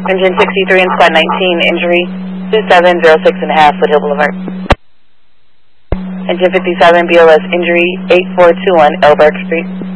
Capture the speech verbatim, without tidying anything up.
Engine sixty-three and Squad nineteen, injury two seven zero six and a half, Foothill Boulevard. Engine fifty-seven, B O S injury eight four two one, Elbert Street.